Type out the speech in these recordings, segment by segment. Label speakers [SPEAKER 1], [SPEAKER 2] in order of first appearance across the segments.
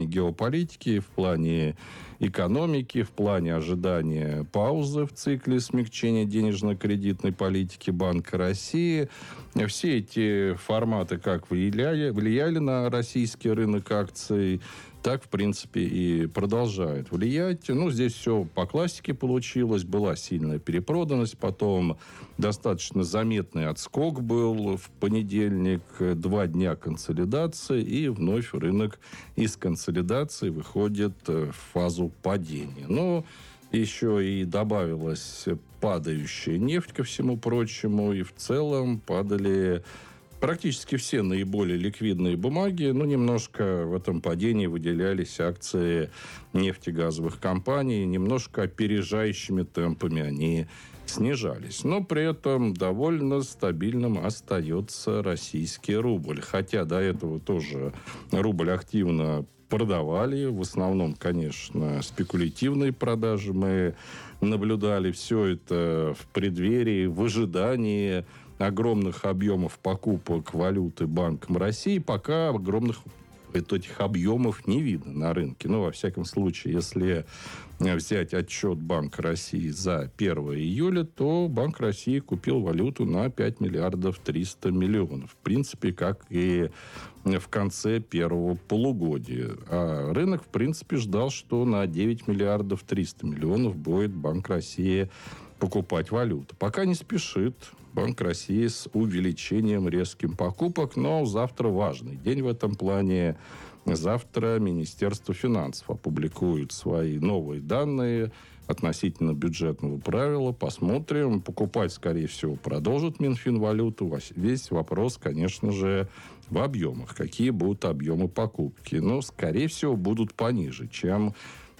[SPEAKER 1] геополитики, в плане экономики, в плане ожидания паузы в цикле смягчения денежно-кредитной политики Банка России. Все эти форматы как влияли на российский рынок акций, так, в принципе, и продолжает влиять. Здесь все по классике получилось. Была сильная перепроданность. Потом достаточно заметный отскок был в понедельник. 2 дня консолидации. И вновь рынок из консолидации выходит в фазу падения. Еще и добавилась падающая нефть ко всему прочему. И в целом падали практически все наиболее ликвидные бумаги, немножко в этом падении выделялись акции нефтегазовых компаний, немножко опережающими темпами они снижались. Но при этом довольно стабильным остается российский рубль. Хотя до этого тоже рубль активно продавали. В основном, конечно, спекулятивные продажи мы наблюдали. Все это в преддверии, в ожидании огромных объемов покупок валюты Банком России. Пока огромных этих объемов не видно на рынке. Во всяком случае, если взять отчет Банка России за 1 июля, то Банк России купил валюту на 5 миллиардов 300 миллионов. В принципе, как и в конце первого полугодия. А рынок, в принципе, ждал, что на 9 миллиардов 300 миллионов будет Банк России покупать валюту. Пока не спешит Банк России с увеличением резким покупок, но завтра важный день в этом плане. Завтра Министерство финансов опубликует свои новые данные относительно бюджетного правила. Посмотрим. Покупать, скорее всего, продолжит Минфинвалюту. Весь вопрос, конечно же, в объемах. Какие будут объемы покупки? Скорее всего, будут пониже, чем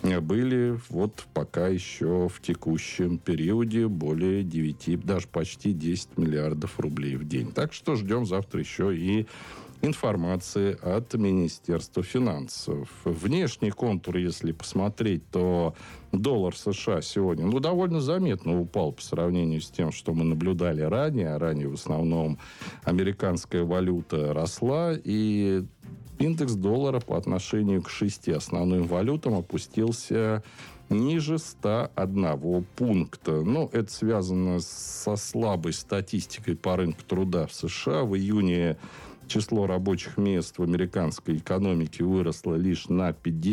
[SPEAKER 1] были пока еще в текущем периоде более 9, даже почти 10 миллиардов рублей в день. Так что ждем завтра еще и информации от Министерства финансов. Внешний контур, если посмотреть, то доллар США сегодня довольно заметно упал по сравнению с тем, что мы наблюдали ранее. Ранее в основном американская валюта росла, и индекс доллара по отношению к 6 основным валютам опустился ниже 101 пункта. Это связано со слабой статистикой по рынку труда в США. В июне число рабочих мест в американской экономике выросло лишь на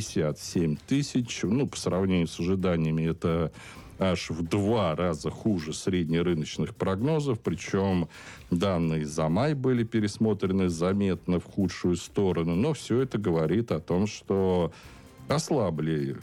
[SPEAKER 1] 57 тысяч. По сравнению с ожиданиями, это аж в 2 раза хуже среднерыночных прогнозов. Причем данные за май были пересмотрены заметно в худшую сторону. Но все это говорит о том, что ослабнут,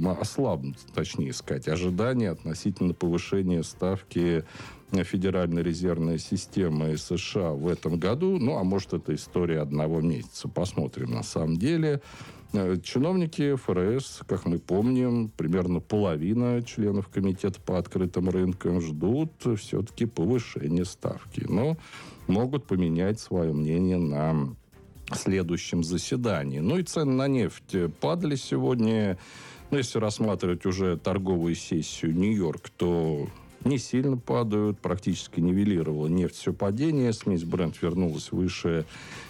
[SPEAKER 1] точнее сказать, ожидания относительно повышения ставки Федеральной резервной системы США в этом году. А может, это история 1 месяца. Посмотрим на самом деле. Чиновники ФРС, как мы помним, примерно половина членов комитета по открытым рынкам ждут все-таки повышения ставки. Но могут поменять свое мнение на следующем заседании. И цены на нефть падали сегодня. Если рассматривать уже торговую сессию Нью-Йорк, то не сильно падают, практически нивелировала нефть все падение. Смесь Brent вернулась выше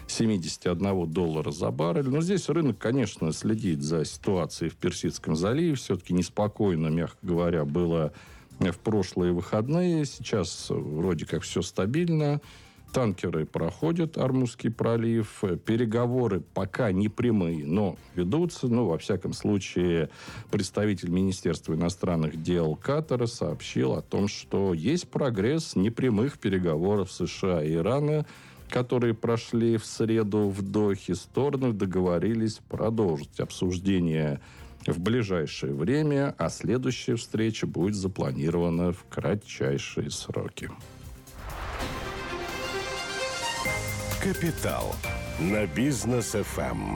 [SPEAKER 1] $71 за баррель. Но здесь рынок, конечно, следит за ситуацией в Персидском заливе. Все-таки неспокойно, мягко говоря, было в прошлые выходные. Сейчас вроде как все стабильно. Танкеры проходят Ормузский пролив. Переговоры пока не прямые, но ведутся. Во всяком случае, представитель Министерства иностранных дел Катара сообщил о том, что есть прогресс непрямых переговоров США и Ирана, которые прошли в среду в Дохе. Стороны договорились продолжить обсуждение в ближайшее время, а следующая встреча будет запланирована в кратчайшие сроки.
[SPEAKER 2] Капитал на Бизнес ФМ.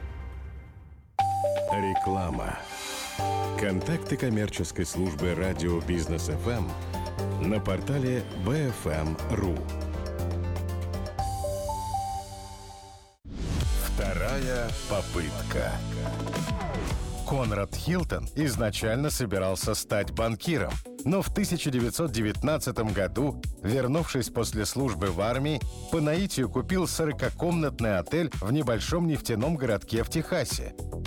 [SPEAKER 2] Реклама. Контакты коммерческой службы радио Бизнес ФМ на портале bfm.ru. Вторая попытка. Конрад Хилтон изначально собирался стать банкиром, но в 1919 году, вернувшись после службы в армии, по наитию купил 40-комнатный отель в небольшом нефтяном городке в Техасе.